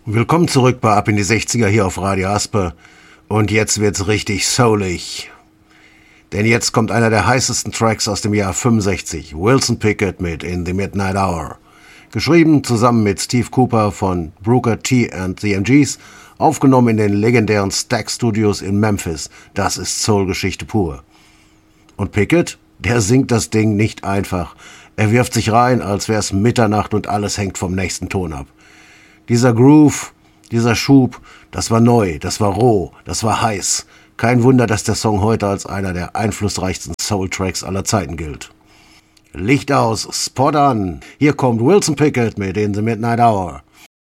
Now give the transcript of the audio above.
Willkommen zurück bei Ab in die 60er hier auf Radio Asper. Und jetzt wird's richtig soulig. Denn jetzt kommt einer der heißesten Tracks aus dem Jahr 65. Wilson Pickett mit In the Midnight Hour. Geschrieben zusammen mit Steve Cooper von Booker T and the MGs. Aufgenommen in den legendären Stax Studios in Memphis. Das ist Soul-Geschichte pur. Und Pickett, der singt das Ding nicht einfach. Er wirft sich rein, als wär's Mitternacht und alles hängt vom nächsten Ton ab. Dieser Groove, dieser Schub, das war neu, das war roh, das war heiß. Kein Wunder, dass der Song heute als einer der einflussreichsten Soul-Tracks aller Zeiten gilt. Licht aus, Spot an. Hier kommt Wilson Pickett mit In the Midnight Hour.